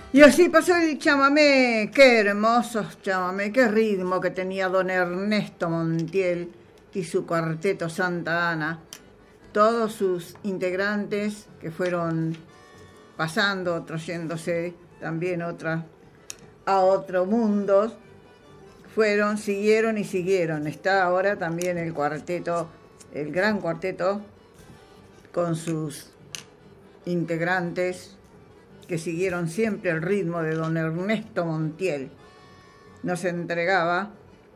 Y así pasó el chamamé, qué hermosos chamamé, qué ritmo que tenía don Ernesto Montiel y su cuarteto Santa Ana. Todos sus integrantes que fueron pasando, otros yéndose también a otro mundo, siguieron y siguieron. Está ahora también el cuarteto, el gran cuarteto, con sus integrantes que siguieron siempre el ritmo de don Ernesto Montiel. Nos entregaba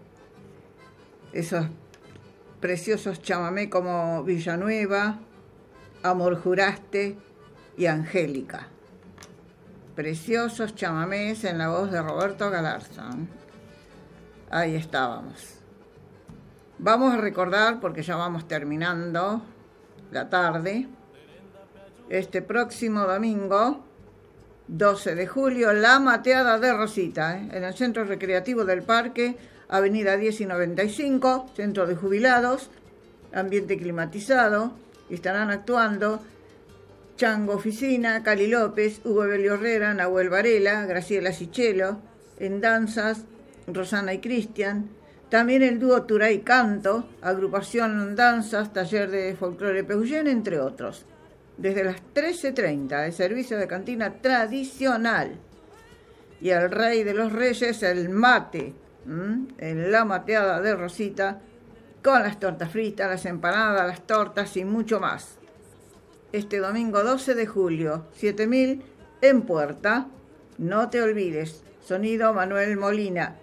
esos preciosos chamamé como Villanueva, Amor Juraste y Angélica. Preciosos chamamés en la voz de Roberto Galarza. Ahí estábamos. Vamos a recordar, porque ya vamos terminando la tarde, este próximo domingo 12 de julio, la mateada de Rosita, en el Centro Recreativo del Parque, Avenida 10 y 95, Centro de Jubilados, ambiente climatizado. Estarán actuando Chango Oficina, Cali López, Hugo Evelio Herrera, Nahuel Varela, Graciela Sichelo, en danzas, Rosana y Cristian. También el dúo Turay Canto, agrupación danzas, taller de folclore Peullén, entre otros. Desde las 13:30, el servicio de cantina tradicional. Y el rey de los reyes, el mate, en la mateada de Rosita, con las tortas fritas, las empanadas, las tortas y mucho más. Este domingo 12 de julio, 7000, en Puerta. No te olvides, sonido Manuel Molina.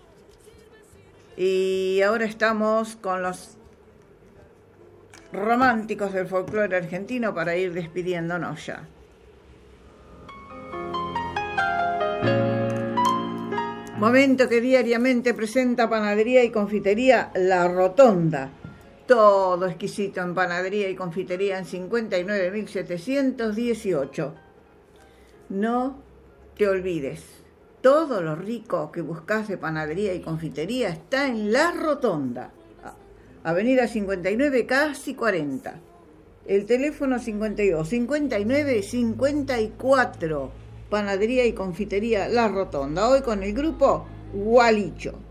Y ahora estamos con los románticos del folclore argentino para ir despidiéndonos ya. Momento que diariamente presenta Panadería y Confitería La Rotonda. Todo exquisito en panadería y confitería en 59.718. No te olvides, todo lo rico que buscas de panadería y confitería está en La Rotonda. Avenida 59, casi 40. El teléfono 52 59 54. Panadería y Confitería La Rotonda. Hoy con el grupo Gualicho.